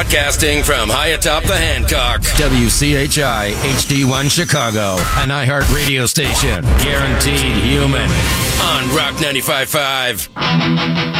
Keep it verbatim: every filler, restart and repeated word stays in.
Broadcasting from high atop the Hancock. W C H I H D one Chicago, an iHeart radio station. Guaranteed human. On Rock ninety-five point five.